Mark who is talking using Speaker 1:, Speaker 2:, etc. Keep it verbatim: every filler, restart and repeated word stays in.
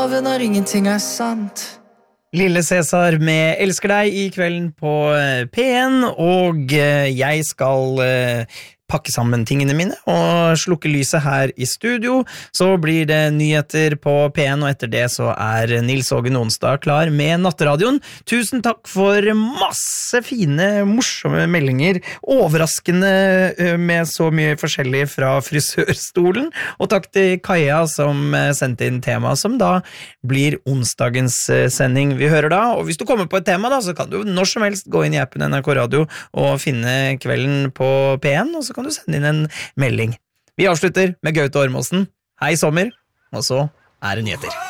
Speaker 1: love når ingenting er sant.
Speaker 2: Lille Cæsar med Elsker deg i kvelden på P en, og jeg skal pakke sammen tingene mine og slukke lyset her i studio. Så blir det nyheter på P en, og etter det så er Nils Ågen Onsdag klar med Natteradioen. Tusen takk for masse fine, morsomme meldinger, overraskende med så mye forskjellig fra frisørstolen, og takk til Kaja som sendte inn tema som da blir onsdagens sending. Vi hører da, og hvis du kommer på et tema da, så kan du når som helst gå inn i appen N R K Radio og finne kvelden på P en, og så kan du sende inn en melding. Vi avslutter med Gaute Ormåsen. Hei sommer, og så er det nyheter.